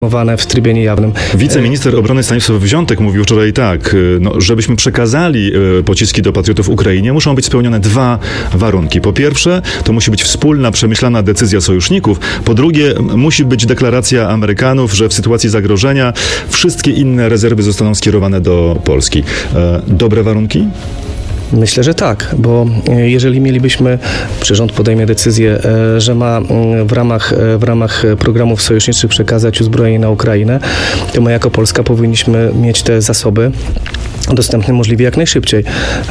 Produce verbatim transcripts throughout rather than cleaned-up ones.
w trybie niejawnym. Wiceminister obrony Stanisław Wziątek mówił wczoraj tak, no, żebyśmy przekazali pociski do patriotów Ukrainie, muszą być spełnione dwa warunki. Po pierwsze, to musi być wspólna, przemyślana decyzja sojuszników. Po drugie, musi być deklaracja Amerykanów, że w sytuacji zagrożenia wszystkie inne rezerwy zostaną skierowane do Polski. Dobre warunki? Myślę, że tak, bo jeżeli mielibyśmy, czy rząd podejmie decyzję, że ma w ramach, w ramach programów sojuszniczych przekazać uzbrojenie na Ukrainę, to my jako Polska powinniśmy mieć te zasoby dostępne możliwie jak najszybciej.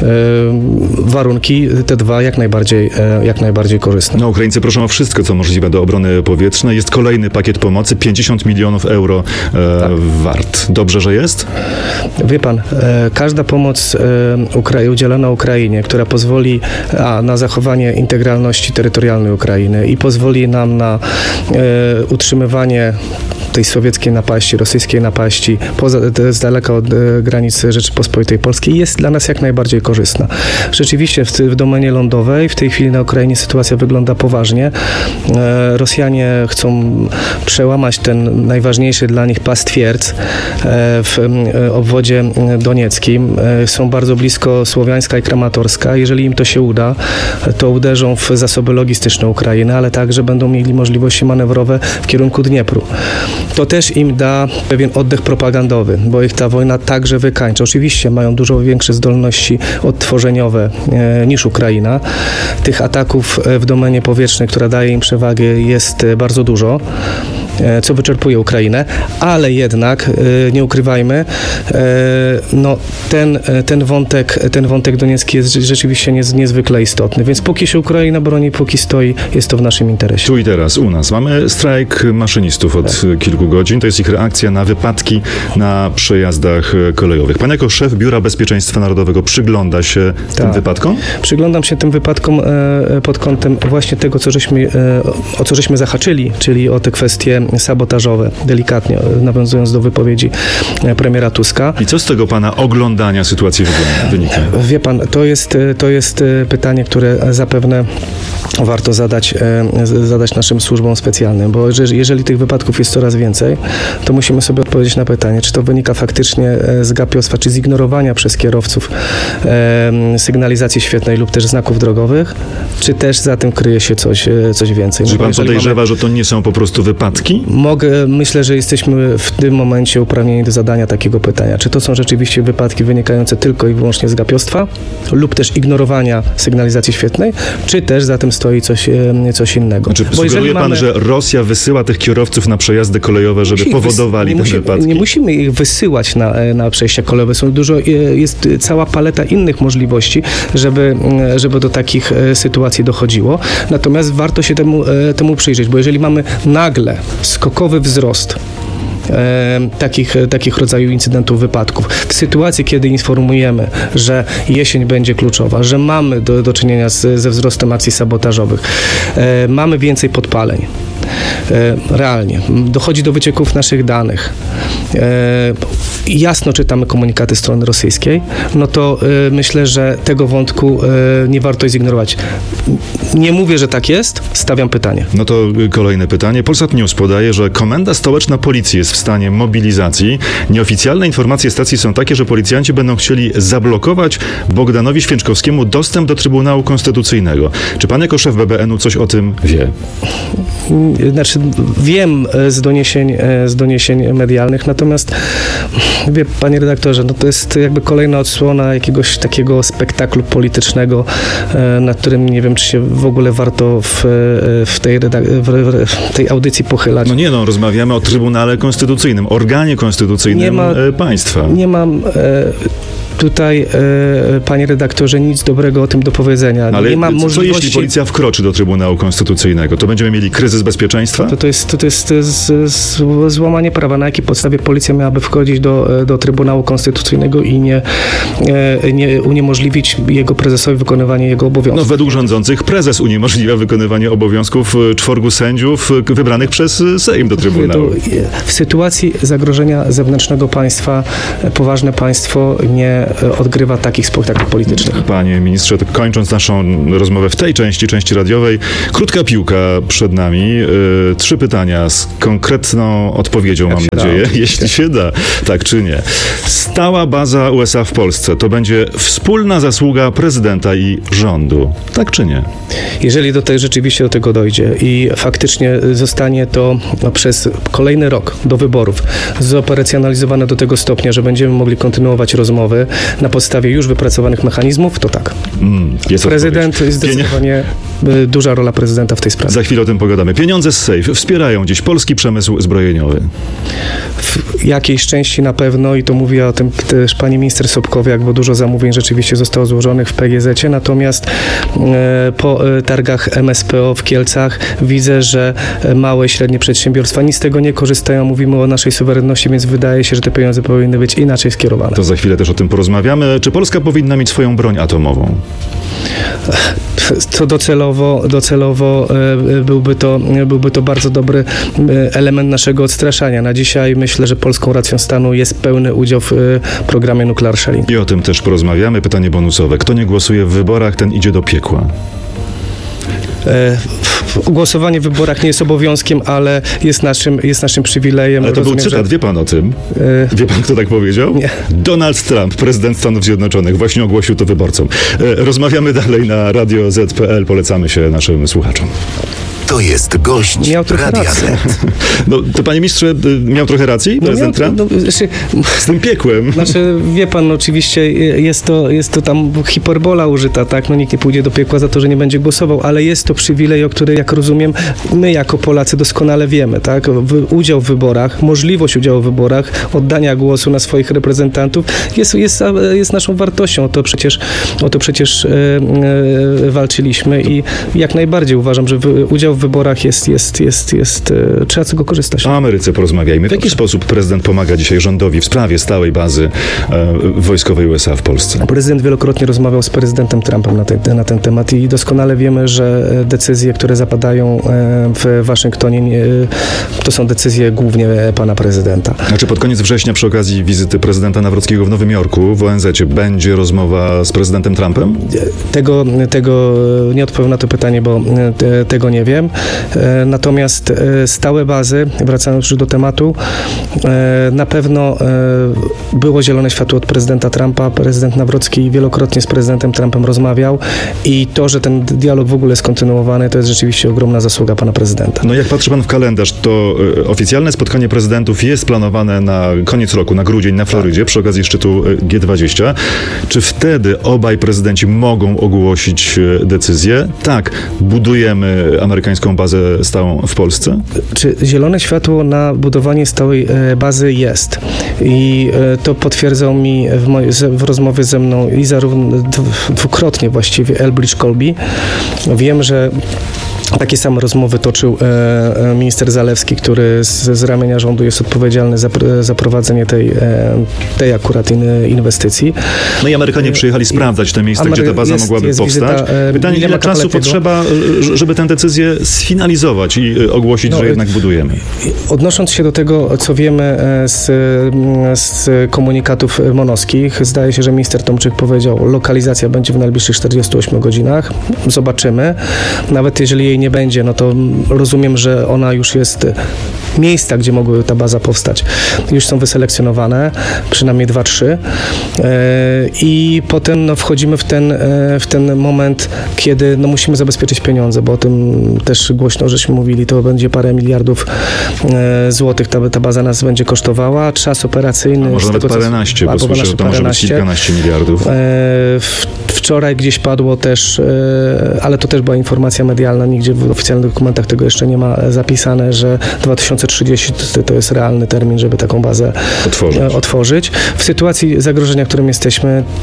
Warunki te dwa jak najbardziej, jak najbardziej korzystne. No, Ukraińcy proszą o wszystko, co możliwe do obrony powietrznej. Jest kolejny pakiet pomocy, pięćdziesiąt milionów euro e, tak. wart. Dobrze, że jest? Wie pan, e, każda pomoc e, Ukra- udzielona Ukrainie, która pozwoli a, na zachowanie integralności terytorialnej Ukrainy i pozwoli nam na e, utrzymywanie tej sowieckiej napaści, rosyjskiej napaści poza, z daleka od e, granic Rzeczypospolitej Polskiej, jest dla nas jak najbardziej korzystna. Rzeczywiście w, w domenie lądowej w tej chwili na Ukrainie sytuacja wygląda poważnie. E, Rosjanie chcą przełamać ten najważniejszy dla nich pas twierdz e, w e, obwodzie donieckim. E, są bardzo blisko Słowiańska i Kramatorska. Jeżeli im to się uda, to uderzą w zasoby logistyczne Ukrainy, ale także będą mieli możliwości manewrowe w kierunku Dniepru. To też im da pewien oddech propagandowy, bo ich ta wojna także wykańcza. Oczywiście mają dużo większe zdolności odtworzeniowe e, niż Ukraina. Tych ataków w domenie powietrznej, która daje im przewagę, jest bardzo dużo, e, co wyczerpuje Ukrainę, ale jednak, e, nie ukrywajmy, e, no, ten, ten, wątek, ten wątek doniecki jest rzeczywiście niez, niezwykle istotny, więc póki się Ukraina broni, póki stoi, jest to w naszym interesie. Tu i teraz u nas mamy strajk maszynistów od tak. kilku godzin. To jest ich reakcja na wypadki na przejazdach kolejowych. Pan jako szef Biura Bezpieczeństwa Narodowego przygląda się tak. tym wypadkom? Przyglądam się tym wypadkom e, pod kątem właśnie tego, co żeśmy, e, o co żeśmy zahaczyli, czyli o te kwestie sabotażowe, delikatnie nawiązując do wypowiedzi premiera Tuska. I co z tego pana oglądania sytuacji wynika? Wie pan, to jest, to jest pytanie, które zapewne warto zadać, zadać naszym służbom specjalnym, bo jeżeli tych wypadków jest coraz więcej, to musimy sobie odpowiedzieć na pytanie, czy to wynika faktycznie z gapiostwa, czy zignorowania przez kierowców sygnalizacji świetnej lub też znaków drogowych, czy też za tym kryje się coś, coś więcej. Czy no, pan podejrzewa, mamy, że to nie są po prostu wypadki? Mogę, myślę, że jesteśmy w tym momencie uprawnieni do zadania takiego pytania, czy to są rzeczywiście wypadki wynikające tylko i wyłącznie z gapiostwa lub też ignorowania sygnalizacji świetnej, czy też za tym stoi coś, coś innego. Znaczy, bo sugeruje pan, mamy... że Rosja wysyła tych kierowców na przejazdy kolejowe, żeby Musi powodowali te wypadki? Nie musimy ich wysyłać na, na przejścia kolejowe. Są dużo, jest cała paleta innych możliwości, żeby, żeby do takich sytuacji dochodziło. Natomiast warto się temu, temu przyjrzeć, bo jeżeli mamy nagle skokowy wzrost E, takich, takich rodzaju incydentów, wypadków. W sytuacji, kiedy informujemy, że jesień będzie kluczowa, że mamy do, do czynienia z, ze wzrostem akcji sabotażowych, e, mamy więcej podpaleń. E, realnie. Dochodzi do wycieków naszych danych. E, jasno czytamy komunikaty strony rosyjskiej, no to e, myślę, że tego wątku e, nie warto zignorować. Nie mówię, że tak jest, stawiam pytanie. No to kolejne pytanie. Polsat News podaje, że Komenda Stołeczna Policji jest w stanie mobilizacji. Nieoficjalne informacje stacji są takie, że policjanci będą chcieli zablokować Bogdanowi Święczkowskiemu dostęp do Trybunału Konstytucyjnego. Czy pan jako szef B B N u coś o tym wie? Znaczy, wiem z doniesień, z doniesień medialnych, natomiast wie, panie redaktorze, no to jest jakby kolejna odsłona jakiegoś takiego spektaklu politycznego, nad którym nie wiem, czy się w ogóle warto w, w, tej, redak- w tej audycji pochylać. No nie no, rozmawiamy o Trybunale Konstytucyjnym, organie konstytucyjnym nie ma, państwa. Nie mam e, tutaj, e, panie redaktorze, nic dobrego o tym do powiedzenia. Ale nie ma co możliwości... jeśli policja wkroczy do Trybunału Konstytucyjnego? To będziemy mieli kryzys bezpieczeństwa? To, to jest, to, to jest z, z, złamanie prawa. Na jakiej podstawie policja miałaby wchodzić do, do Trybunału Konstytucyjnego i nie, e, nie uniemożliwić jego prezesowi wykonywanie jego obowiązków? No według rządzących prezes uniemożliwia wykonywanie obowiązków czworgu sędziów wybranych przez Sejm do Trybunału. W sytuacji zagrożenia zewnętrznego państwa poważne państwo nie nie odgrywa takich spektakli politycznych. Panie ministrze, to kończąc naszą rozmowę w tej części, części radiowej, krótka piłka przed nami. Yy, trzy pytania z konkretną odpowiedzią, Jak mam się nadzieję, da, jeśli się da, tak czy nie. Stała baza U S A w Polsce to będzie wspólna zasługa prezydenta i rządu, tak czy nie? Jeżeli do tej, rzeczywiście do tego dojdzie i faktycznie zostanie to no, przez kolejny rok do wyborów zoperacjonalizowane do tego stopnia, że będziemy mogli kontynuować rozmowy na podstawie już wypracowanych mechanizmów, to tak. Mm, jest Prezydent, odpowiedź. zdecydowanie Pienie... duża rola prezydenta w tej sprawie. Za chwilę o tym pogadamy. Pieniądze z Safe wspierają dziś polski przemysł zbrojeniowy. W jakiejś części na pewno i to mówiła o tym też pani minister Sobkowiak, bo dużo zamówień rzeczywiście zostało złożonych w P G Z-cie, natomiast e, po e, targach M S P O w Kielcach widzę, że małe i średnie przedsiębiorstwa nic z tego nie korzystają. Mówimy o naszej suwerenności, więc wydaje się, że te pieniądze powinny być inaczej skierowane. To za chwilę też o tym porozmawiamy. Czy Polska powinna mieć swoją broń atomową? To docelowo, docelowo byłby to, byłby to bardzo dobry element naszego odstraszania. Na dzisiaj myślę, że polską racją stanu jest pełny udział w programie Nuclear Sharing. I o tym też porozmawiamy. Pytanie bonusowe. Kto nie głosuje w wyborach, ten idzie do piekła. Głosowanie w wyborach nie jest obowiązkiem, ale jest naszym, jest naszym przywilejem. Ale to Rozumiem, był cytat, że... wie pan o tym? E... Wie pan, kto tak powiedział? Nie. Donald Trump, prezydent Stanów Zjednoczonych, właśnie ogłosił to wyborcom. Rozmawiamy dalej na radio zet kropka pe el, polecamy się naszym słuchaczom. To jest gość Miał trochę Radia racji. Z. No, to panie ministrze, miał trochę racji No, prezydent miał, Trump? no, znaczy, Z tym piekłem. Znaczy, wie pan, no, oczywiście jest to, jest to tam hiperbola użyta, tak? No nikt nie pójdzie do piekła za to, że nie będzie głosował, ale jest to przywilej, o który, jak rozumiem, my jako Polacy doskonale wiemy, tak? Udział w wyborach, możliwość udziału w wyborach, oddania głosu na swoich reprezentantów jest, jest, jest naszą wartością. O to przecież, o to przecież e, e, walczyliśmy i jak najbardziej uważam, że w, udział w wyborach jest, jest, jest, jest, e, trzeba z tego korzystać. O Ameryce porozmawiajmy. W jaki sposób prezydent pomaga dzisiaj rządowi w sprawie stałej bazy e, wojskowej U S A w Polsce? Prezydent wielokrotnie rozmawiał z prezydentem Trumpem na ten, na ten temat i doskonale wiemy, że decyzje, które zapadają w Waszyngtonie, to są decyzje głównie pana prezydenta. Znaczy pod koniec września przy okazji wizyty prezydenta Nawrockiego w Nowym Jorku w O N zecie będzie rozmowa z prezydentem Trumpem? Tego, tego nie odpowiem na to pytanie, bo te, tego nie wiem. Natomiast stałe bazy, wracając już do tematu, na pewno było zielone światło od prezydenta Trumpa. Prezydent Nawrocki wielokrotnie z prezydentem Trumpem rozmawiał i to, że ten dialog w ogóle jest kontynuowany, to jest rzeczywiście ogromna zasługa pana prezydenta. No jak patrzy pan w kalendarz, to y, oficjalne spotkanie prezydentów jest planowane na koniec roku, na grudzień na Florydzie, przy okazji szczytu G dwadzieścia. Czy wtedy obaj prezydenci mogą ogłosić y, decyzję? Tak, budujemy amerykańską bazę stałą w Polsce? Czy zielone światło na budowanie stałej e, bazy jest? I e, to potwierdzał mi w, moj, z, w rozmowie ze mną i zarówno dwukrotnie właściwie Elbridge Colby. Wiem, że takie same rozmowy toczył e, minister Zalewski, który z, z ramienia rządu jest odpowiedzialny za, za prowadzenie tej, e, tej akurat in, inwestycji. No i Amerykanie przyjechali sprawdzać te miejsca, Amery- gdzie ta baza jest, mogłaby jest powstać. Wizyta, e, Pytanie, ile czasu Kapeletiego. potrzeba, żeby tę decyzję sfinalizować i ogłosić, No, że jednak budujemy? Odnosząc się do tego, co wiemy z, z komunikatów monowskich, zdaje się, że minister Tomczyk powiedział, lokalizacja będzie w najbliższych czterdziestu ośmiu godzinach. Zobaczymy. Nawet jeżeli jej nie będzie, no to rozumiem, że ona już jest, miejsca, gdzie mogły ta baza powstać, już są wyselekcjonowane, przynajmniej dwa, trzy. I potem no, wchodzimy w ten, w ten moment, kiedy no, musimy zabezpieczyć pieniądze, bo o tym też głośno żeśmy mówili, to będzie parę miliardów złotych, ta, ta baza nas będzie kosztowała, czas operacyjny. A może nawet tego, paręnaście, bo albo słyszę, że to może być kilkanaście miliardów. Wczoraj gdzieś padło też, ale to też była informacja medialna, nigdzie w oficjalnych dokumentach tego jeszcze nie ma zapisane, że dwa tysiące trzydziesty to jest realny termin, żeby taką bazę otworzyć. otworzyć. W sytuacji zagrożenia, w którym jesteśmy,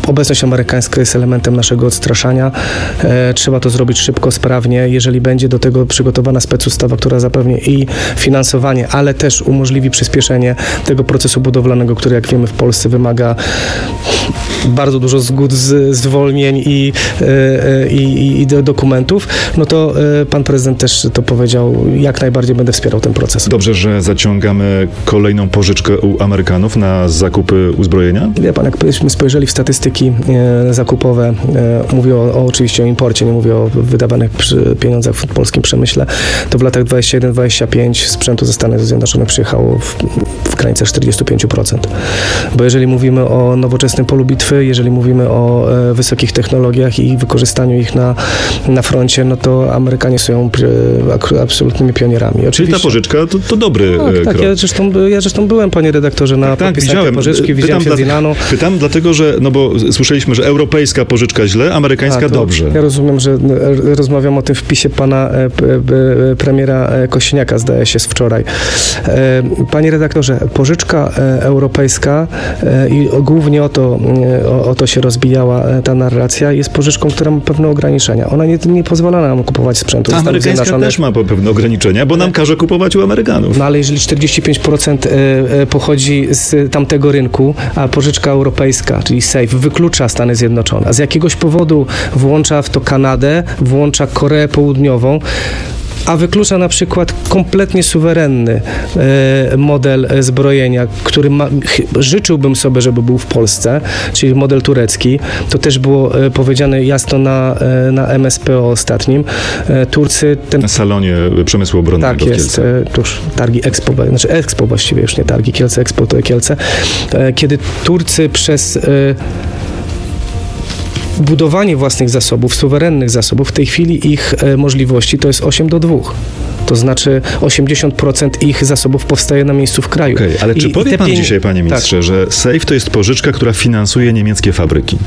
obecność amerykańska jest elementem naszego odstraszania. E, trzeba to zrobić szybko, sprawnie. Jeżeli będzie do tego przygotowana specustawa, która zapewni i finansowanie, ale też umożliwi przyspieszenie tego procesu budowlanego, który jak wiemy w Polsce wymaga bardzo dużo zgód, z, zwolnień i, e, i, i dokumentów, no to e, pan prezydent też to powiedział, jak najbardziej będę wspierał ten proces. Dobrze, że zaciągamy kolejną pożyczkę u Amerykanów na zakupy uzbrojenia? Wie pan, jakbyśmy spojrzeli w statystyki e, zakupowe, e, mówię o, o, oczywiście o imporcie, nie mówię o wydawanych przy, pieniądzach w polskim przemyśle, to w latach dwudziestym pierwszym dwudziestym piątym sprzętu ze Stanów Zjednoczonych przyjechało w, w granicach czterdzieści pięć procent. Bo jeżeli mówimy o nowoczesnym polu bitwy, jeżeli mówimy o e, wysokich technologiach i wykorzystaniu ich na, na froncie, no to Amerykanie są e, absolutnymi pionierami. Oczywiście, czyli ta pożyczka to, to dobry tak, krok. tak, ja zresztą, ja zresztą byłem, panie redaktorze, na tak, tak, podpisaniu widziałem. pożyczki, Pytam widziałem się dla, z Ilanu. Pytam dlatego, że, no bo słyszeliśmy, że europejska pożyczka źle, amerykańska A, dobrze. Ja rozumiem, że rozmawiam o tym wpisie pana e, p, e, premiera Kosiniaka, zdaje się, z wczoraj. E, panie redaktorze, pożyczka e, europejska e, i głównie o to, e, o, o to się rozbijała e, ta narracja, jest pożyczką, która ma pewne ograniczenia. Ona nie, nie pozwala nam kupować sprzętu. Ta amerykańska też ma pewne ograniczenia, bo nam każe kupować u Amerykanów. No ale jeżeli czterdzieści pięć procent pochodzi z tamtego rynku, a pożyczka europejska, czyli SAFE, wyklucza Stany Zjednoczone, a z jakiegoś powodu włącza w to Kanadę, włącza Koreę Południową, a wyklucza na przykład kompletnie suwerenny e, model zbrojenia, który ma, ch, życzyłbym sobie, żeby był w Polsce, czyli model turecki. To też było e, powiedziane jasno na, e, na M S P O ostatnim. E, Turcy... Ten, na salonie przemysłu obronnego tak w jest, Kielce. e, tuż, targi Expo, znaczy Expo właściwie, już nie targi, Kielce Expo to Kielce. E, kiedy Turcy przez... E, budowanie własnych zasobów, suwerennych zasobów, w tej chwili ich e, możliwości to jest osiem do dwóch. To znaczy osiemdziesiąt procent ich zasobów powstaje na miejscu w kraju. Okay, ale czy I, powie i pan pieni- dzisiaj, panie ministrze, tak. że SAFE to jest pożyczka, która finansuje niemieckie fabryki?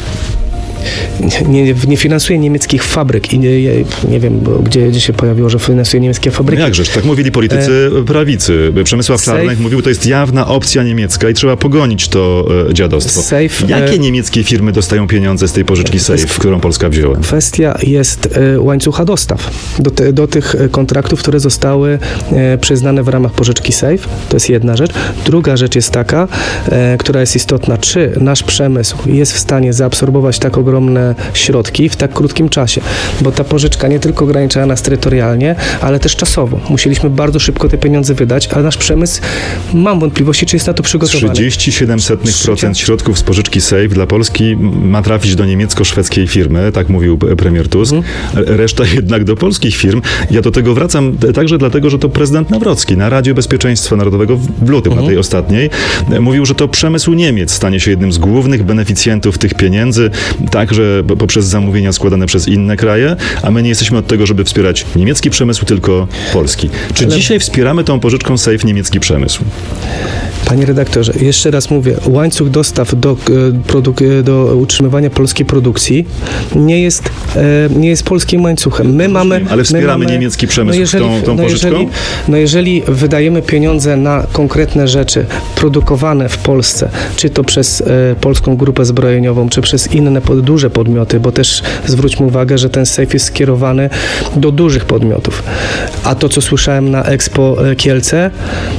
Nie, nie, nie finansuje niemieckich fabryk i nie, nie, nie wiem, bo gdzie, gdzie się pojawiło, że finansuje niemieckie fabryki. No jakżeż, tak mówili politycy e... prawicy. Przemysław Safe... Czarnek mówił, to jest jawna opcja niemiecka i trzeba pogonić to e, dziadostwo. Safe... Jakie e... niemieckie firmy dostają pieniądze z tej pożyczki SAFE, którą Polska wzięła? Kwestia jest e, łańcucha dostaw do, te, do tych kontraktów, które zostały e, przyznane w ramach pożyczki SAFE. To jest jedna rzecz. Druga rzecz jest taka, e, która jest istotna, czy nasz przemysł jest w stanie zaabsorbować tak ogromne środki w tak krótkim czasie, bo ta pożyczka nie tylko ograniczała nas terytorialnie, ale też czasowo. Musieliśmy bardzo szybko te pieniądze wydać, a nasz przemysł, mam wątpliwości, czy jest na to przygotowany. trzydzieści siedem procent środków z pożyczki SAFE dla Polski ma trafić do niemiecko-szwedzkiej firmy, tak mówił premier Tusk, mm. reszta jednak do polskich firm. Ja do tego wracam także dlatego, że to prezydent Nawrocki na Radzie Bezpieczeństwa Narodowego w lutym, mm. na tej ostatniej, mówił, że to przemysł Niemiec stanie się jednym z głównych beneficjentów tych pieniędzy, także poprzez zamówienia składane przez inne kraje, a my nie jesteśmy od tego, żeby wspierać niemiecki przemysł, tylko polski. Czy Ale... dzisiaj wspieramy tą pożyczką SAFE niemiecki przemysł? Panie redaktorze, jeszcze raz mówię, łańcuch dostaw do, produk- do utrzymywania polskiej produkcji nie jest, nie jest polskim łańcuchem. My mamy... Ale wspieramy mamy, niemiecki przemysł no jeżeli, tą, tą no pożyczką? Jeżeli, no jeżeli wydajemy pieniądze na konkretne rzeczy produkowane w Polsce, czy to przez e, Polską Grupę Zbrojeniową, czy przez inne pod, duże podmioty, bo też zwróćmy uwagę, że ten SAFE jest skierowany do dużych podmiotów. A to, co słyszałem na Expo Kielce,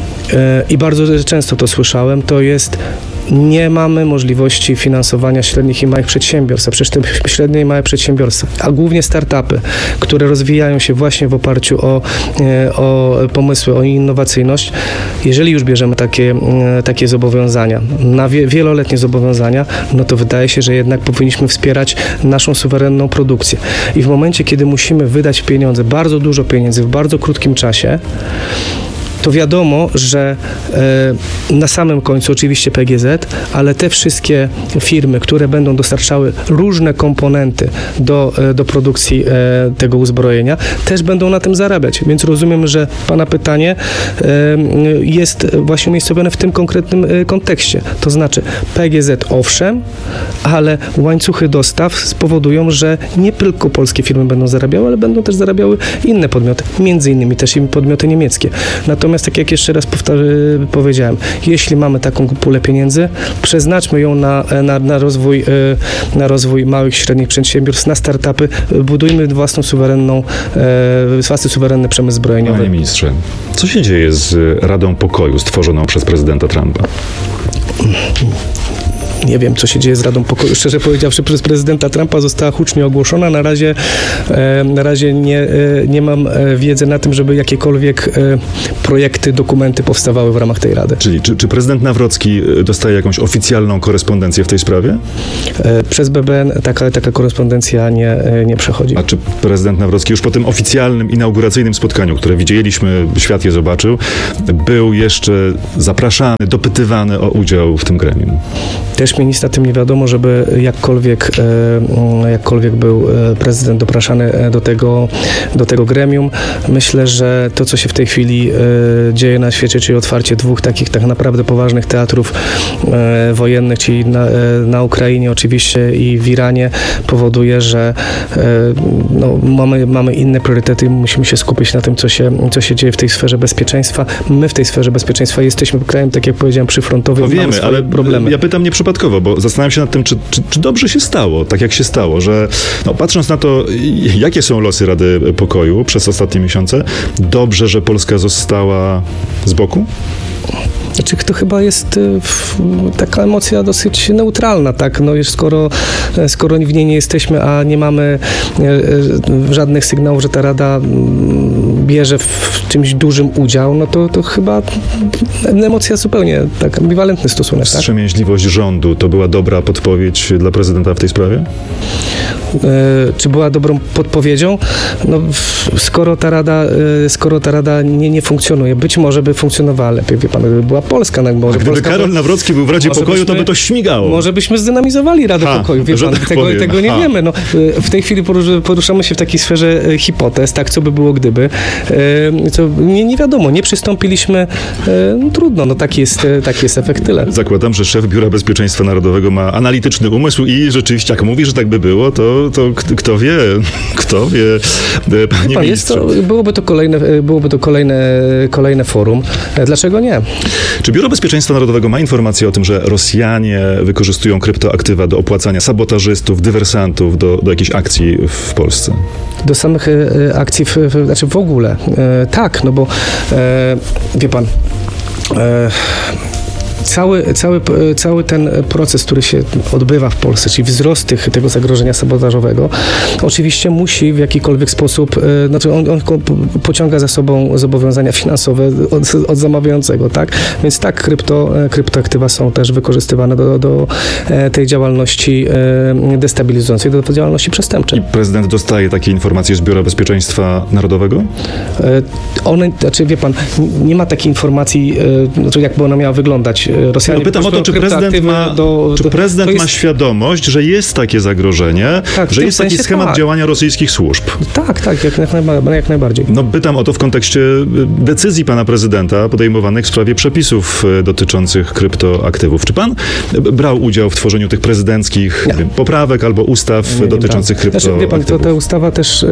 i bardzo często to słyszałem, to jest nie mamy możliwości finansowania średnich i małych przedsiębiorstw, a przecież te średnie i małe przedsiębiorstwa, a głównie startupy, które rozwijają się właśnie w oparciu o, o pomysły, o innowacyjność. Jeżeli już bierzemy takie, takie zobowiązania, na wie, wieloletnie zobowiązania, no to wydaje się, że jednak powinniśmy wspierać naszą suwerenną produkcję. I w momencie, kiedy musimy wydać pieniądze, bardzo dużo pieniędzy w bardzo krótkim czasie, to wiadomo, że e, na samym końcu oczywiście P G Z, ale te wszystkie firmy, które będą dostarczały różne komponenty do, e, do produkcji e, tego uzbrojenia, też będą na tym zarabiać. Więc rozumiem, że Pana pytanie e, jest właśnie umiejscowione w tym konkretnym e, kontekście. To znaczy P G Z owszem, ale łańcuchy dostaw spowodują, że nie tylko polskie firmy będą zarabiały, ale będą też zarabiały inne podmioty, między innymi też i podmioty niemieckie. Natomiast Natomiast tak jak jeszcze raz powtarzy, powiedziałem, jeśli mamy taką pulę pieniędzy, przeznaczmy ją na, na, na, rozwój, na rozwój małych i średnich przedsiębiorstw, na startupy, budujmy własną suwerenną, własny suwerenny przemysł zbrojeniowy. Panie ministrze, co się dzieje z Radą Pokoju stworzoną przez prezydenta Trumpa? Nie wiem, co się dzieje z Radą Pokoju. Szczerze powiedziawszy, przez prezydenta Trumpa została hucznie ogłoszona. Na razie, na razie nie, nie mam wiedzy na tym, żeby jakiekolwiek projekty, dokumenty powstawały w ramach tej Rady. Czyli czy, czy prezydent Nawrocki dostaje jakąś oficjalną korespondencję w tej sprawie? Przez B B N taka, taka korespondencja nie, nie przechodzi. A czy prezydent Nawrocki już po tym oficjalnym, inauguracyjnym spotkaniu, które widzieliśmy, świat je zobaczył, był jeszcze zapraszany, dopytywany o udział w tym gremium? Też mi nic na tym nie wiadomo, żeby jakkolwiek, jakkolwiek był prezydent dopraszany do tego, do tego gremium. Myślę, że to, co się w tej chwili dzieje na świecie, czyli otwarcie dwóch takich tak naprawdę poważnych teatrów wojennych, czyli na, na Ukrainie oczywiście i w Iranie, powoduje, że no, mamy, mamy inne priorytety i musimy się skupić na tym, co się, co się dzieje w tej sferze bezpieczeństwa. My w tej sferze bezpieczeństwa jesteśmy krajem, tak jak powiedziałem, przyfrontowym. No wiemy, ale problemy. Ja pytam nieprzypadkowo, bo zastanawiam się nad tym, czy, czy, czy dobrze się stało, tak jak się stało, że no, patrząc na to, jakie są losy Rady Pokoju przez ostatnie miesiące, dobrze, że Polska została z boku? Znaczy, to chyba jest taka emocja dosyć neutralna, tak? No już skoro, skoro w niej nie jesteśmy, a nie mamy żadnych sygnałów, że ta Rada bierze w czymś dużym udział, no to, to chyba emocja zupełnie tak ambiwalentny stosunek. Wstrzemięźliwość tak? rządu to była dobra podpowiedź dla prezydenta w tej sprawie? Czy była dobrą podpowiedzią? No, skoro ta Rada, skoro ta Rada nie, nie funkcjonuje, być może by funkcjonowała lepiej, wie pan, gdyby była Polska. No, może gdyby Polska, Karol Nawrocki był w Radzie Pokoju, byśmy, to by to śmigało. Może byśmy zdynamizowali Radę ha, Pokoju, wie pan, tak tego, tego nie ha. wiemy. No, w tej chwili poruszamy się w takiej sferze hipotez, tak, co by było gdyby. Co, nie, nie wiadomo, nie przystąpiliśmy, no, trudno, no taki jest, taki jest efekt, tyle. Zakładam, że szef Biura Bezpieczeństwa Narodowego ma analityczny umysł i rzeczywiście, jak mówi, że tak by było, to, to kto wie, kto wie, panie pan, ministrze. Jest to, byłoby to kolejne, byłoby to kolejne, kolejne forum. Dlaczego nie? Czy Biuro Bezpieczeństwa Narodowego ma informacje o tym, że Rosjanie wykorzystują kryptoaktywa do opłacania sabotażystów, dywersantów, do, do jakichś akcji w Polsce? Do samych e, akcji, w, w, znaczy w ogóle. E, tak, no bo e, wie pan, e, Cały, cały, cały ten proces, który się odbywa w Polsce, czyli wzrost tych, tego zagrożenia sabotażowego, oczywiście musi w jakikolwiek sposób, znaczy on, on pociąga za sobą zobowiązania finansowe od, od zamawiającego, tak? Więc tak, krypto, kryptoaktywa są też wykorzystywane do, do tej działalności destabilizującej, do działalności przestępczej. I prezydent dostaje takie informacje z Biura Bezpieczeństwa Narodowego? One, znaczy wie pan, nie ma takiej informacji, znaczy jakby ona miała wyglądać. Rosjanie no pytam o to, czy prezydent, ma, do, czy prezydent jest... ma świadomość, że jest takie zagrożenie, tak, że jest taki schemat tak. działania rosyjskich służb. Tak, tak, jak, jak, najba, jak najbardziej. No pytam o to w kontekście decyzji pana prezydenta podejmowanych w sprawie przepisów dotyczących kryptoaktywów. Czy pan brał udział w tworzeniu tych prezydenckich wiem, poprawek albo ustaw nie, nie dotyczących kryptoaktywów? Znaczy, wie pan, to, ta ustawa też,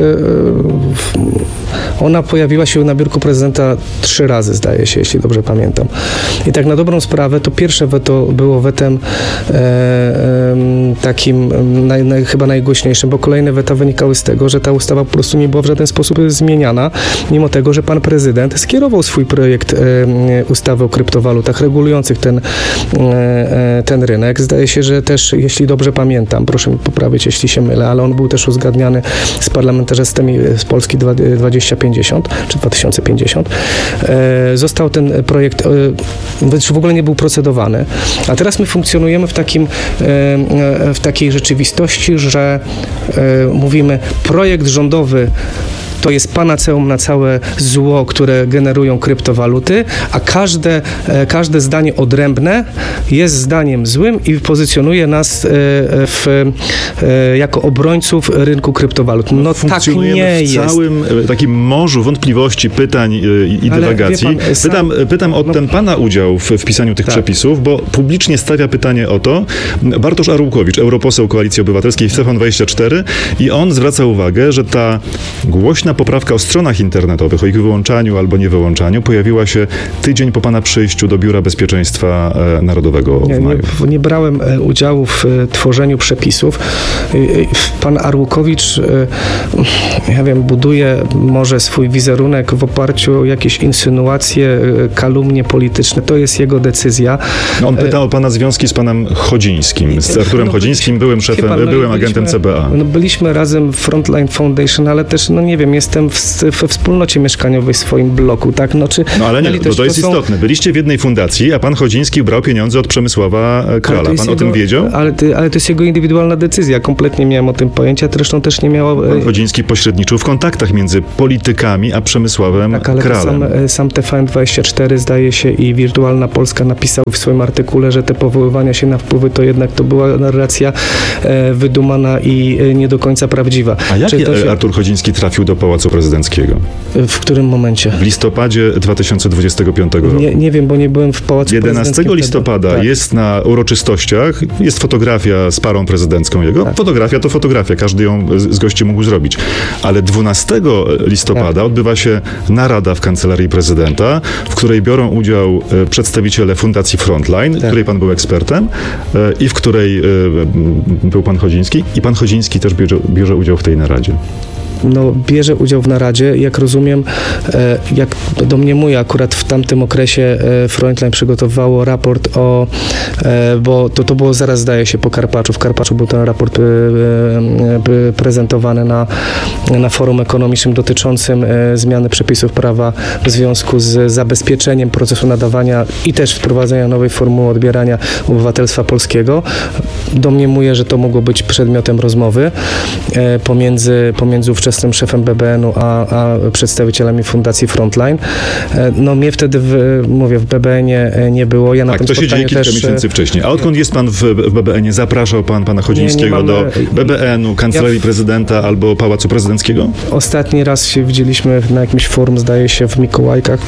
ona pojawiła się na biurku prezydenta trzy razy, zdaje się, jeśli dobrze pamiętam. I tak na dobrą sprawę to pierwsze weto było wetem e, e, takim naj, naj, chyba najgłośniejszym, bo kolejne weta wynikały z tego, że ta ustawa po prostu nie była w żaden sposób zmieniana, mimo tego, że pan prezydent skierował swój projekt e, ustawy o kryptowalutach regulujących ten, e, ten rynek. Zdaje się, że też, jeśli dobrze pamiętam, proszę mi poprawić, jeśli się mylę, ale on był też uzgadniany z parlamentarzystami z Polski dwadzieścia pięćdziesiąt czy dwa tysiące pięćdziesiąt. E, został ten projekt, e, w ogóle nie był procedowany. A teraz my funkcjonujemy w takim, w takiej rzeczywistości, że mówimy, projekt rządowy to jest panaceum na całe zło, które generują kryptowaluty, a każde, każde zdanie odrębne jest zdaniem złym i pozycjonuje nas w, jako obrońców rynku kryptowalut. No tak nie jest. w całym takim morzu wątpliwości, pytań i, i dywagacji. Pan, pytam, sam, pytam o no, ten pana udział w wpisaniu tych tak. przepisów, bo publicznie stawia pytanie o to Bartosz Arłukowicz, europoseł Koalicji Obywatelskiej w TVN dwadzieścia cztery i on zwraca uwagę, że ta głośna liczna poprawka o stronach internetowych, o ich wyłączaniu albo niewyłączaniu pojawiła się tydzień po pana przyjściu do Biura Bezpieczeństwa Narodowego w nie, maju. Nie, nie brałem udziału w tworzeniu przepisów. Pan Arłukowicz, ja wiem, buduje może swój wizerunek w oparciu o jakieś insynuacje, kalumnie polityczne. To jest jego decyzja. No on pytał o pana związki z panem Chodzińskim, z Arturem no, Chodzińskim, byłym szefem, pan, no, byłym agentem C B A. No, byliśmy razem w Frontline Foundation, ale też, no nie wiem, jestem w, we wspólnocie mieszkaniowej w swoim bloku, tak? No, czy, no ale nie, litość, to, to jest to są... istotne. Byliście w jednej fundacji, a pan Chodziński brał pieniądze od Przemysława Krala. Pan jego, o tym wiedział? Ale, ty, ale to jest jego indywidualna decyzja. Kompletnie nie miałem o tym pojęcia, zresztą też nie miało... Pan Chodziński pośredniczył w kontaktach między politykami a Przemysławem tak, ale Kralem. Sam, sam T V N dwadzieścia cztery zdaje się i Wirtualna Polska napisał w swoim artykule, że te powoływania się na wpływy to jednak to była narracja e, wydumana i e, nie do końca prawdziwa. A jak się... Artur Chodziński trafił do Pałacu Prezydenckiego? W którym momencie? W listopadzie dwa tysiące dwudziestego piątego roku. Nie, nie wiem, bo nie byłem w Pałacu jedenastego Prezydenckim. listopada tak. Jest na uroczystościach, jest fotografia z parą prezydencką jego. Tak. Fotografia to fotografia, każdy ją z gości mógł zrobić. Ale dwunastego listopada tak. odbywa się narada w Kancelarii Prezydenta, w której biorą udział przedstawiciele Fundacji Frontline, tak. której pan był ekspertem i w której był pan Chodziński i pan Chodziński też bierze, bierze udział w tej naradzie. No, bierze udział w naradzie. Jak rozumiem, jak domniemuję, akurat w tamtym okresie Frontline przygotowało raport o, bo to, to było zaraz, zdaje się, po Karpaczu. W Karpaczu był ten raport prezentowany na, na forum ekonomicznym dotyczącym zmiany przepisów prawa w związku z zabezpieczeniem procesu nadawania i też wprowadzenia nowej formuły odbierania obywatelstwa polskiego. Domniemuję, że to mogło być przedmiotem rozmowy pomiędzy, pomiędzy ówczesnym szefem B B N-u, a, a przedstawicielami Fundacji Frontline. No mnie wtedy, w, mówię, w B B N-ie nie było. Ja na tak, tym to się dzieje kilka też... miesięcy wcześniej. A odkąd jest pan w, w B B N-ie? Zapraszał pan pana Chodzińskiego nie, nie mamy... do B B N-u, Kancelarii ja w... Prezydenta albo Pałacu Prezydenckiego? Ostatni raz się widzieliśmy na jakimś forum, zdaje się, w Mikołajkach.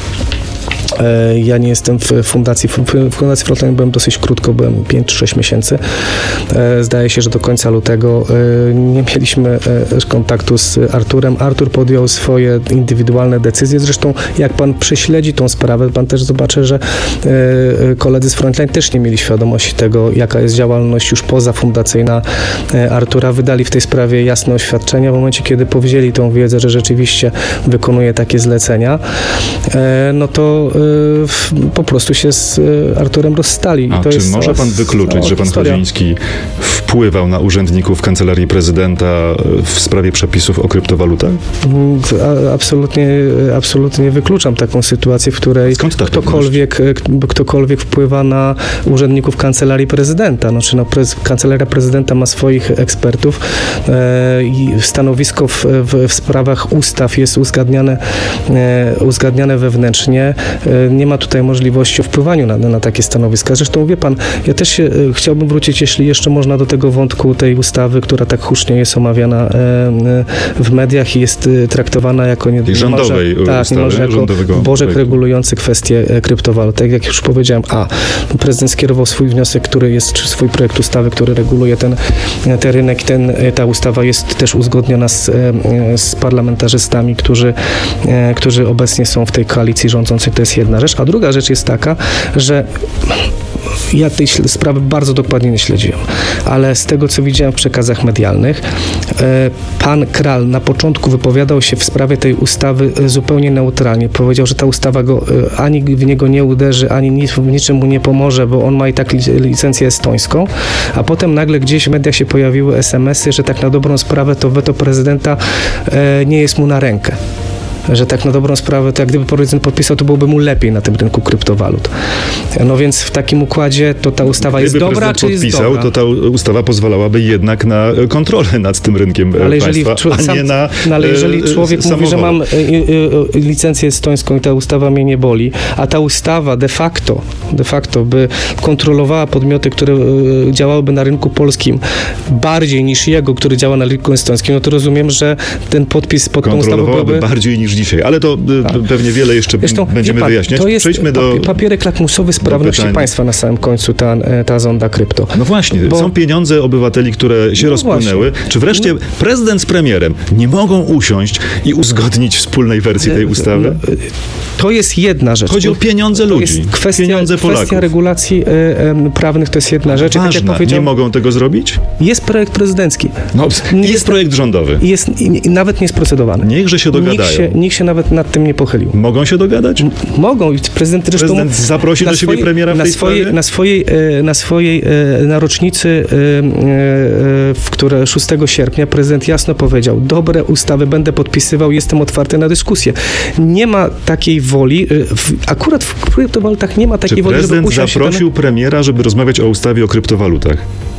Ja nie jestem w fundacji, w Fundacji Frontline byłem dosyć krótko, byłem pięć czy sześć miesięcy. Zdaje się, że do końca lutego nie mieliśmy kontaktu z Arturem. Artur podjął swoje indywidualne decyzje. Zresztą jak pan prześledzi tą sprawę, pan też zobaczy, że koledzy z Frontline też nie mieli świadomości tego, jaka jest działalność już pozafundacyjna Artura. Wydali w tej sprawie jasne oświadczenia w momencie, kiedy powzięli tą wiedzę, że rzeczywiście wykonuje takie zlecenia, no to po prostu się z Arturem rozstali. I A to czy jest może pan wykluczyć, że pan historia. Chodziński wpływał na urzędników Kancelarii Prezydenta w sprawie przepisów o kryptowalutach? Absolutnie, absolutnie wykluczam taką sytuację, w której ktokolwiek, ktokolwiek wpływa na urzędników Kancelarii Prezydenta. Znaczy, no, prez, Kancelaria Prezydenta ma swoich ekspertów e, i stanowisko w, w, w sprawach ustaw jest uzgadniane, e, uzgadniane wewnętrznie. Nie ma tutaj możliwości wpływania na, na takie stanowiska. Zresztą wie pan, ja też się, chciałbym wrócić, jeśli jeszcze można, do tego wątku tej ustawy, która tak hucznie jest omawiana w mediach i jest traktowana jako nie, nie rządowej może, tak, nie może jako bożek regulujący kwestie kryptowalut. Tak jak już powiedziałem, a prezydent skierował swój wniosek, który jest, czy swój projekt ustawy, który reguluje ten, ten rynek. Ten, ta ustawa jest też uzgodniona z, z parlamentarzystami, którzy, którzy obecnie są w tej koalicji rządzącej. To jest jedna rzecz. A druga rzecz jest taka, że ja tej sprawy bardzo dokładnie nie śledziłem, ale z tego, co widziałem w przekazach medialnych, pan Kral na początku wypowiadał się w sprawie tej ustawy zupełnie neutralnie. Powiedział, że ta ustawa go ani w niego nie uderzy, ani nic, niczym mu nie pomoże, bo on ma i tak licencję estońską, a potem nagle gdzieś w mediach się pojawiły es em esy, że tak na dobrą sprawę to weto prezydenta nie jest mu na rękę. Że tak na dobrą sprawę, to jak gdyby prezydent podpisał, to byłoby mu lepiej na tym rynku kryptowalut. No więc w takim układzie to ta ustawa Gdyby jest dobra, czy jest podpisał, dobra? to ta ustawa pozwalałaby jednak na kontrolę nad tym rynkiem ale jeżeli państwa, a sam, nie na no ale jeżeli człowiek samochód. mówi, że mam y, y, y, licencję estońską i ta ustawa mnie nie boli, a ta ustawa de facto, de facto by kontrolowała podmioty, które y, działałyby na rynku polskim bardziej niż jego, który działa na rynku estońskim, no to rozumiem, że ten podpis pod tą ustawą byłby... bardziej niż niż dzisiaj, ale to Tak. y, pewnie wiele jeszcze Zresztą, będziemy wie pan, wyjaśniać. To jest Przejdźmy do... papie- papierek lakmusowy sprawności pytania. państwa na samym końcu, ta, ta zonda krypto. No właśnie, Bo- są pieniądze obywateli, które się No rozpłynęły. właśnie. Czy wreszcie prezydent z premierem nie mogą usiąść i uzgodnić wspólnej wersji tej ustawy? No, to jest jedna rzecz. Chodzi o pieniądze To ludzi, jest kwestia, pieniądze Polaków. kwestia regulacji e, em, prawnych, to jest jedna rzecz. I tak jak Ważna, nie powiedziałem, mogą tego zrobić? jest projekt prezydencki. No, Nie jest jest- projekt rządowy. I jest, i, i nawet nie jest procedowany. Niechże się dogadają. Nikt się, nikt się nawet nad tym nie pochylił. Mogą się dogadać? Mogą i prezydent zresztą Prezydent zaprosi na do siebie swojej- premiera w na tej swojej, sprawie? na swojej, e, na swojej e, na rocznicy, e, e, w które szóstego sierpnia prezydent jasno powiedział: dobre ustawy będę podpisywał, jestem otwarty na dyskusję. Nie ma takiej woli, e, w, akurat w kryptowalutach nie ma takiej Czy woli, żeby prezydent usiąść zaprosił premiera, żeby rozmawiać o ustawie o kryptowalutach?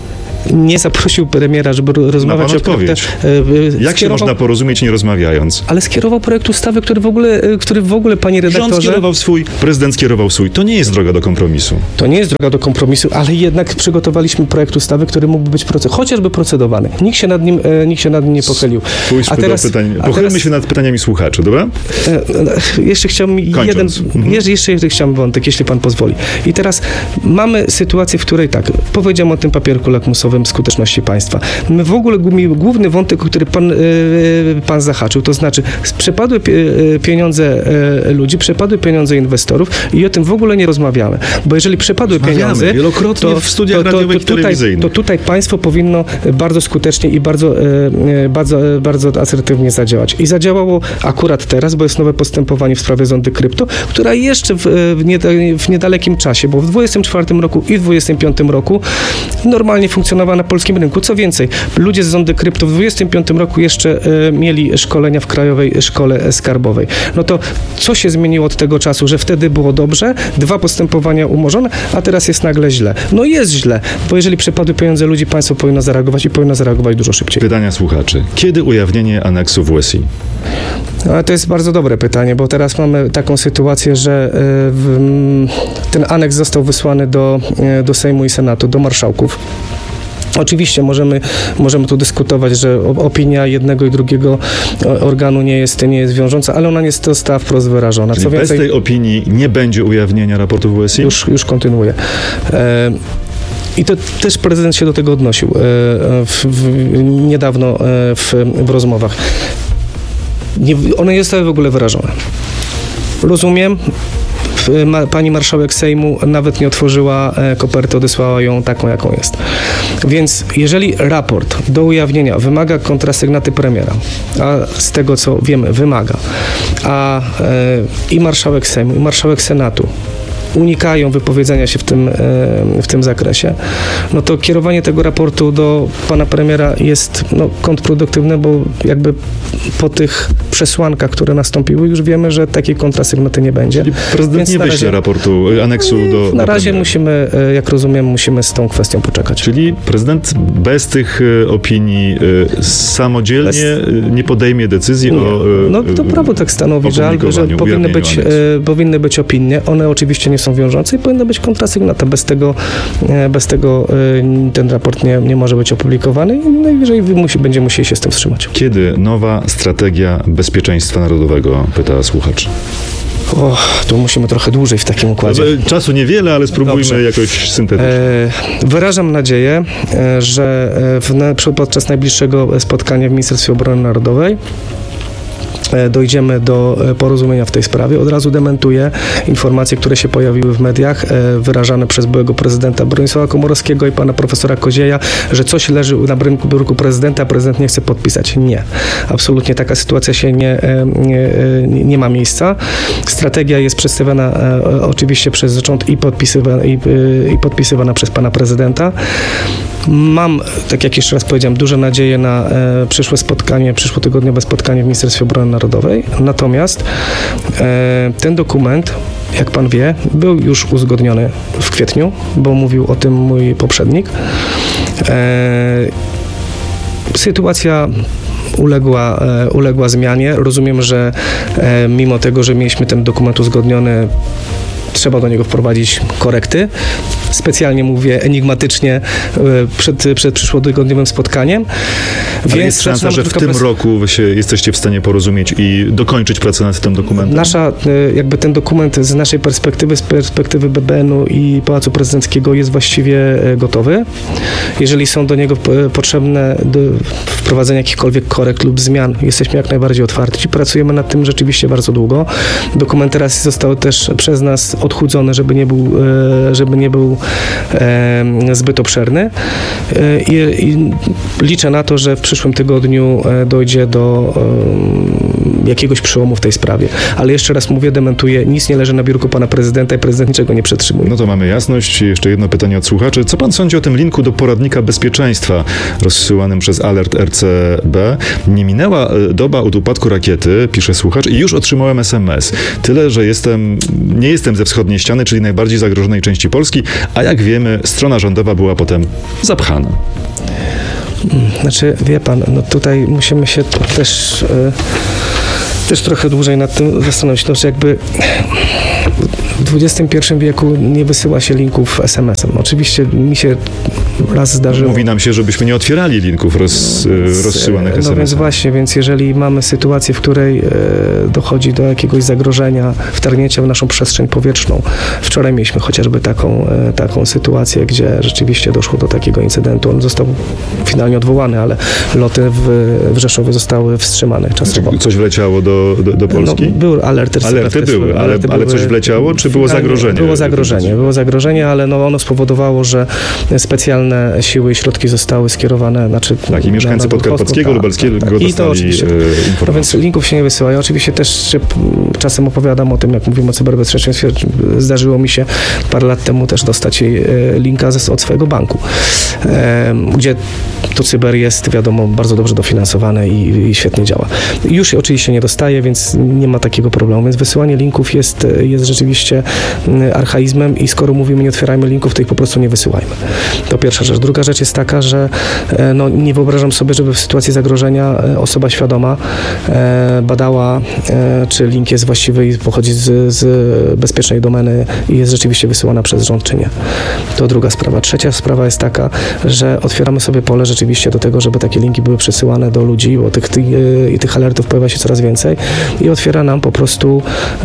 nie zaprosił premiera, żeby ro- rozmawiać pan o krypto- odpowiedź. e, e, Jak się skierował- można porozumieć nie rozmawiając? Ale skierował projekt ustawy, który w ogóle, e, który w ogóle, panie Rząd redaktorze, skierował swój, prezydent skierował swój. To nie jest droga do kompromisu. to nie jest droga do kompromisu, ale jednak przygotowaliśmy projekt ustawy, który mógłby być proce- chociażby procedowany. Nikt się nad nim, e, nikt się nad nim nie pochylił. Pójdźmy do pytań. a Pochylmy teraz, się nad pytaniami słuchaczy, dobra? e, e, jeszcze chciałbym Kończąc. jeden, Mhm. jeszcze, jeszcze jeden chciałbym wątek, jeśli pan pozwoli. I teraz mamy sytuację, w której tak, powiedziałem o tym papierku lakmusowym skuteczności państwa. My w ogóle głó- główny wątek, o który pan, e, pan zahaczył, to znaczy przepadły pie- pieniądze e, ludzi, przepadły pieniądze inwestorów i o tym w ogóle nie rozmawiamy. Bo jeżeli przepadły Rozmawiamy pieniądze, wielokrotnie w studiach radiowych i tutaj, telewizyjnych. to tutaj państwo powinno bardzo skutecznie i bardzo, e, e, bardzo, e, bardzo asertywnie zadziałać. I zadziałało akurat teraz, bo jest nowe postępowanie w sprawie zondy krypto, która jeszcze w, e, w, nieda, w niedalekim czasie, bo w dwudziestym czwartym roku i w dwudziestym piątym roku normalnie funkcjonowała na polskim rynku. Co więcej, ludzie z zondy krypto w dwudziestym piątym roku jeszcze e, mieli szkolenia w Krajowej Szkole Skarbowej. No to co się zmieniło od tego czasu, że wtedy było dobrze, dwa postępowania umorzone, a teraz jest nagle źle. No jest źle, bo jeżeli przepadły pieniądze ludzi, państwo powinno zareagować i powinno zareagować dużo szybciej. Pytania słuchaczy. Kiedy ujawnienie aneksu w U S I? Ale to jest bardzo dobre pytanie, bo teraz mamy taką sytuację, że e, w, m, ten aneks został wysłany do, e, do Sejmu i Senatu, do marszałków. Oczywiście możemy, możemy tu dyskutować, że o- opinia jednego i drugiego o- organu nie jest, nie jest wiążąca, ale ona nie została wprost wyrażona. Czyli Co bez więcej, tej opinii nie będzie ujawnienia raportu w U S I? już, już kontynuuję. E, I to też prezydent się do tego odnosił e, w, w, niedawno e, w, w rozmowach. Nie, one nie zostały w ogóle wyrażone. Rozumiem. W- Ma, pani marszałek Sejmu nawet nie otworzyła e, koperty, odesłała ją taką, jaką jest. Więc jeżeli raport do ujawnienia wymaga kontrasygnaty premiera, a z tego co wiemy wymaga, a e, i marszałek Sejmu, i marszałek Senatu unikają wypowiedzenia się w tym, e, w tym zakresie, no to kierowanie tego raportu do pana premiera jest no, kontrproduktywne, bo jakby po tych przesłankach, które nastąpiły, już wiemy, że takiej kontrasygnaty nie będzie. Czyli prezydent Więc nie na wyśle razie- raportu, y, aneksu do Na do razie premiera. musimy, e, jak rozumiem, musimy z tą kwestią poczekać. Czyli prezydent bez tych y, opinii y, samodzielnie Bez- y, nie podejmie decyzji Nie. o y, No to y, prawo tak stanowi, że, albo, że opublikowaniu, powinny ujawnieniu być, aneksu. e, powinny być opinie. One oczywiście nie są wiążące i powinna być kontrasygnata. Bez tego, e, bez tego e, ten raport nie, nie może być opublikowany i najwyżej wy musi, będzie musieli się z tym wstrzymać. Kiedy nowa strategia bezpieczeństwa narodowego, pyta słuchacz. O, tu musimy trochę dłużej w takim układzie. Y, Czasu niewiele, ale spróbujmy Dobrze. jakoś syntetycznie. E, Wyrażam nadzieję, e, że e, w, na, przy- podczas najbliższego spotkania w Ministerstwie Obrony Narodowej e, dojdziemy do e, porozumienia w tej sprawie. Od razu dementuję informacje, które się pojawiły w mediach, e, wyrażane przez byłego prezydenta Bronisława Komorowskiego i pana profesora Kozieja, że coś leży na biurku, biurku prezydenta, a prezydent nie chce podpisać. Nie. Absolutnie taka sytuacja się nie, e, nie, e, nie ma miejsca. Strategia jest przedstawiana e, oczywiście przez rząd i podpisywana, i, e, i podpisywana przez pana prezydenta. Mam, tak jak jeszcze raz powiedziałem, duże nadzieje na e, przyszłe spotkanie, przyszłotygodniowe spotkanie w Ministerstwie Obrony Narodowej. Natomiast e, ten dokument, jak pan wie, był już uzgodniony w kwietniu, bo mówił o tym mój poprzednik. E, sytuacja uległa, e, uległa zmianie. Rozumiem, że e, mimo tego, że mieliśmy ten dokument uzgodniony trzeba do niego wprowadzić korekty. Specjalnie mówię enigmatycznie przed, przed przyszłotygodniowym spotkaniem. Ale Więc jest szansa, że w tym pres... roku wy się jesteście w stanie porozumieć i dokończyć pracę nad tym dokumentem? Nasza, jakby ten dokument z naszej perspektywy, z perspektywy B B N-u i Pałacu Prezydenckiego jest właściwie gotowy. Jeżeli są do niego potrzebne do wprowadzenia jakichkolwiek korekt lub zmian, jesteśmy jak najbardziej otwarci. Pracujemy nad tym rzeczywiście bardzo długo. Dokument teraz został też przez nas odchudzony, żeby nie był, żeby nie był zbyt obszerny. I, i liczę na to, że w przyszłym tygodniu dojdzie do jakiegoś przełomu w tej sprawie. Ale jeszcze raz mówię, dementuję, nic nie leży na biurku pana prezydenta i prezydent niczego nie przetrzymuje. No to mamy jasność. Jeszcze jedno pytanie od słuchaczy. Co pan sądzi o tym linku do poradnika bezpieczeństwa rozsyłanym przez Alert R C B? Nie minęła doba od upadku rakiety, pisze słuchacz, i już otrzymałem es em es. Tyle, że jestem, nie jestem ze wschodniej ściany, czyli najbardziej zagrożonej części Polski, a jak wiemy, strona rządowa była potem zapchana. Znaczy, wie pan, no tutaj musimy się też, yy, też trochę dłużej nad tym zastanowić. Znaczy jakby w dwudziestym pierwszym wieku nie wysyła się linków es em esem. Oczywiście mi się raz zdarzyło. Mówi nam się, żebyśmy nie otwierali linków roz, więc, rozsyłanych es em esem. No więc właśnie, więc jeżeli mamy sytuację, w której e, dochodzi do jakiegoś zagrożenia, wtargnięcia w naszą przestrzeń powietrzną. Wczoraj mieliśmy chociażby taką, e, taką sytuację, gdzie rzeczywiście doszło do takiego incydentu. On został finalnie odwołany, ale loty w, w Rzeszowie zostały wstrzymane czasowo. Znaczy, coś wleciało do, do, do Polski? No, były alerty. Alerty były, ale, alerty ale coś wleciało, czy było zagrożenie? Było zagrożenie, było zagrożenie, ale no ono spowodowało, że specjalne siły i środki zostały skierowane, znaczy... Tak, i mieszkańcy Podkarpackiego, tak, Lubelskiego tak, tak. dostali I to informacje. No więc linków się nie wysyła. Ja oczywiście też czasem opowiadam o tym, jak mówimy o cyberbezpieczeństwie. Zdarzyło mi się parę lat temu też dostać linka od swojego banku, gdzie to cyber jest, wiadomo, bardzo dobrze dofinansowane i, i świetnie działa. Już oczywiście nie dostaje, więc nie ma takiego problemu, więc wysyłanie linków jest, jest rzeczywiście archaizmem i skoro mówimy, nie otwierajmy linków, to ich po prostu nie wysyłajmy. To pierwsza rzecz. Druga rzecz jest taka, że no, nie wyobrażam sobie, żeby w sytuacji zagrożenia osoba świadoma badała, czy link jest właściwy i pochodzi z, z bezpiecznej domeny i jest rzeczywiście wysyłana przez rząd, czy nie. To druga sprawa. Trzecia sprawa jest taka, że otwieramy sobie pole rzeczywiście do tego, żeby takie linki były przesyłane do ludzi, bo tych, tych, i tych alertów pojawia się coraz więcej i otwiera nam po prostu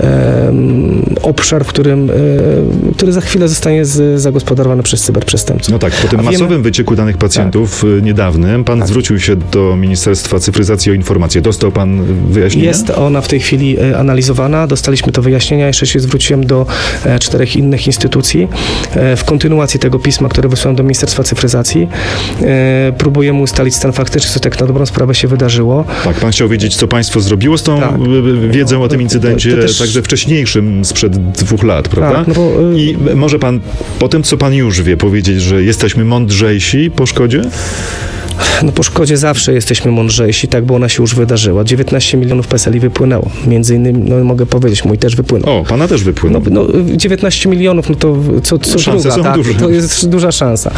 um, obszar, w którym, um, który za chwilę zostanie z, zagospodarowany przez cyberprzestępców. No tak, po tym masowym wiemy, wycieku danych pacjentów tak. niedawnym, pan tak. zwrócił się do Ministerstwa Cyfryzacji o informację. Dostał pan wyjaśnienia? Jest ona w tej chwili analizowana. Dostaliśmy to wyjaśnienia. Jeszcze się zwróciłem do e, czterech innych instytucji. E, w kontynuacji tego pisma, które wysłałem do Ministerstwa Cyfryzacji, e, próbujemy ustalić stan faktyczny, co tak na dobrą sprawę się wydarzyło. Tak, pan chciał wiedzieć, co państwo zrobiło z tą tak. wiedzą o tym incydencie, to, to też... także wcześniejszym, sprzed dwóch lat, prawda? Tak, no bo, y... I może pan po tym, co pan już wie, powiedzieć, że jesteśmy mądrzejsi po szkodzie? No po szkodzie zawsze jesteśmy mądrzejsi, tak, bo ona się już wydarzyła. dziewiętnaście milionów P E S E L i wypłynęło. Między innymi, no mogę powiedzieć, mój też wypłynął. O, pana też wypłynął. No, no dziewiętnaście milionów, no to co, co szanse druga, są tak, duże. To jest duża szansa.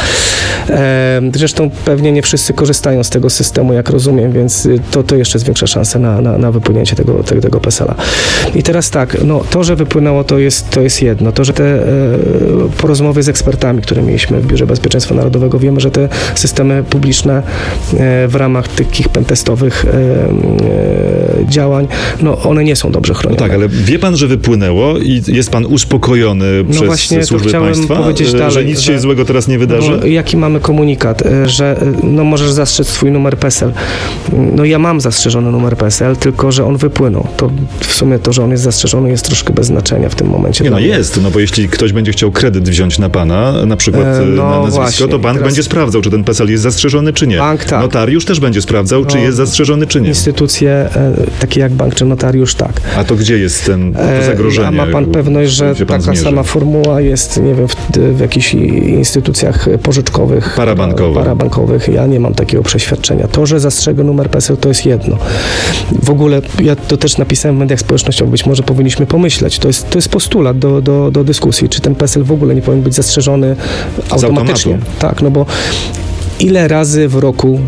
E, zresztą pewnie nie wszyscy korzystają z tego systemu, jak rozumiem, więc to, to jeszcze zwiększa szanse na, na, na wypłynięcie tego, tego, tego P E S E L a. I teraz tak, no to, że wypłynęło, to jest, to jest jedno. To, że te e, po rozmowie z ekspertami, które mieliśmy w Biurze Bezpieczeństwa Narodowego, wiemy, że te systemy publiczne w ramach takich pentestowych e, e, działań, no one nie są dobrze chronione. No tak, ale wie pan, że wypłynęło i jest pan uspokojony no przez właśnie, służby państwa, powiedzieć dalej, że nic się że, złego teraz nie wydarzy? No, jaki mamy komunikat, że no możesz zastrzec swój numer P E S E L. No ja mam zastrzeżony numer P E S E L, tylko że on wypłynął. To w sumie to, że on jest zastrzeżony, jest troszkę bez znaczenia w tym momencie. Nie, no jest, no bo jeśli ktoś będzie chciał kredyt wziąć na pana, na przykład e, no na nazwisko, właśnie, to bank będzie sprawdzał, czy ten P E S E L jest zastrzeżony, czy nie. Bank, tak. Notariusz też będzie sprawdzał, czy no, jest zastrzeżony, czy nie. Instytucje e, takie jak bank czy notariusz, tak. A to gdzie jest ten, to zagrożenie? A ma pan pewność, że taka zmierzy? Sama formuła jest, nie wiem, w, w jakichś instytucjach pożyczkowych, parabankowych. parabankowych. Ja nie mam takiego przeświadczenia. To, że zastrzegę numer P E S E L, to jest jedno. W ogóle, ja to też napisałem w mediach społecznościowych, być może powinniśmy pomyśleć. To jest, to jest postulat do, do, do dyskusji, czy ten P E S E L w ogóle nie powinien być zastrzeżony automatycznie. Tak, no bo ile razy w roku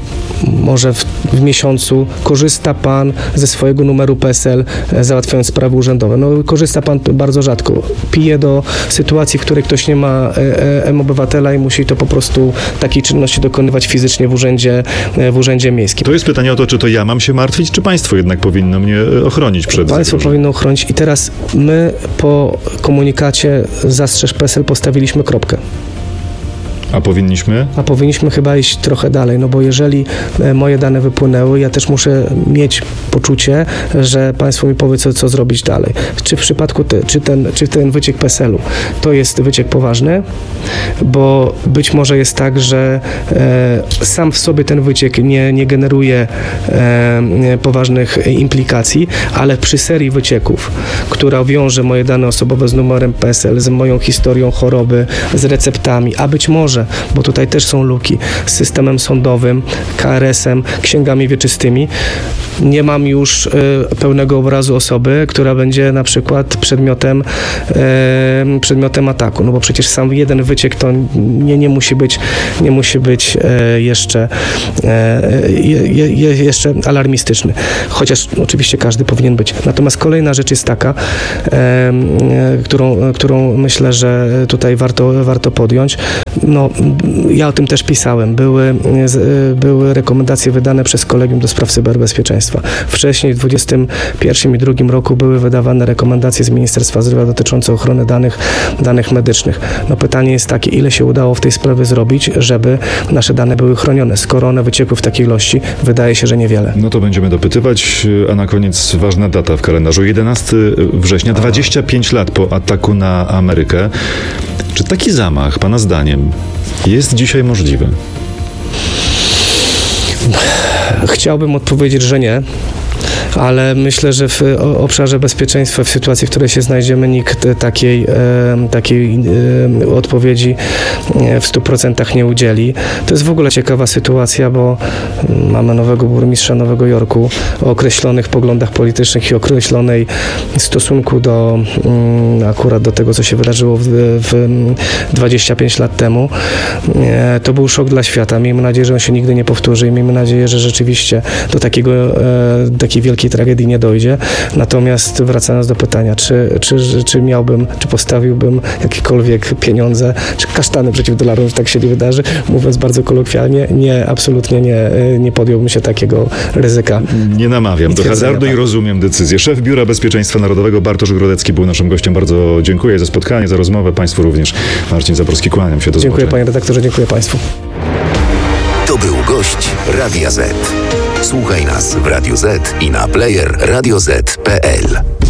może w, w miesiącu korzysta pan ze swojego numeru P S L, e, załatwiając sprawy urzędowe. No, korzysta pan bardzo rzadko. Pije do sytuacji, w której ktoś nie ma e, M-Obywatela i musi to po prostu takiej czynności dokonywać fizycznie w urzędzie, e, w urzędzie miejskim. To jest pytanie o to, czy to ja mam się martwić, czy państwo jednak powinno mnie ochronić przed Państwo zagrożeniem? powinno ochronić i teraz my po komunikacie Zastrzeż P S L postawiliśmy kropkę. A powinniśmy? A powinniśmy chyba iść trochę dalej, no bo jeżeli e, moje dane wypłynęły, ja też muszę mieć poczucie, że państwo mi powie, co, co zrobić dalej. Czy w przypadku, te, czy, ten, czy ten wyciek P S L u to jest wyciek poważny, bo być może jest tak, że e, sam w sobie ten wyciek nie, nie generuje e, poważnych implikacji, ale przy serii wycieków, która wiąże moje dane osobowe z numerem P S L, z moją historią choroby, z receptami, a być może, bo tutaj też są luki, z systemem sądowym, K R S-em, księgami wieczystymi, nie mam już y, pełnego obrazu osoby, która będzie na przykład przedmiotem, y, przedmiotem ataku, no bo przecież sam jeden wyciek to nie, nie musi być, nie musi być y, jeszcze, y, je, je, jeszcze alarmistyczny, chociaż oczywiście każdy powinien być. Natomiast kolejna rzecz jest taka, y, y, którą, którą myślę, że tutaj warto, warto podjąć. No, ja o tym też pisałem. Były, y, były rekomendacje wydane przez Kolegium do Spraw Cyberbezpieczeństwa. Wcześniej w dwudziestym pierwszym i drugim roku były wydawane rekomendacje z Ministerstwa Zdrowia dotyczące ochrony danych, danych medycznych. No pytanie jest takie, ile się udało w tej sprawie zrobić, żeby nasze dane były chronione, skoro one wyciekły w takiej ilości, wydaje się, że niewiele. No to będziemy dopytywać, a na koniec ważna data w kalendarzu. jedenastego września, dwadzieścia pięć lat po ataku na Amerykę. Czy taki zamach, pana zdaniem, jest dzisiaj możliwy? Chciałbym odpowiedzieć, że nie. Ale myślę, że w obszarze bezpieczeństwa, w sytuacji, w której się znajdziemy, nikt takiej, takiej odpowiedzi w stu procentach nie udzieli. To jest w ogóle ciekawa sytuacja, bo mamy nowego burmistrza Nowego Jorku o określonych poglądach politycznych i określonej stosunku do akurat do tego, co się wydarzyło w, w dwadzieścia pięć lat temu. To był szok dla świata. Miejmy nadzieję, że on się nigdy nie powtórzy i miejmy nadzieję, że rzeczywiście do takiego, takiej wielkiej tragedii nie dojdzie. Natomiast wracając do pytania, czy, czy, czy miałbym, czy postawiłbym jakiekolwiek pieniądze, czy kasztany przeciw dolarom, że tak się nie wydarzy, mówiąc bardzo kolokwialnie, nie, absolutnie nie, nie podjąłbym się takiego ryzyka. Nie namawiam do hazardu i rozumiem decyzję. Szef Biura Bezpieczeństwa Narodowego Bartosz Grodecki był naszym gościem. Bardzo dziękuję za spotkanie, za rozmowę. Państwu również. Marcin Zaborski, kłaniam się. Do Dziękuję zobaczenia. panie redaktorze, dziękuję państwu. To był gość Radia Z. Słuchaj nas w Radio Z i na player radio zet kropka pe el.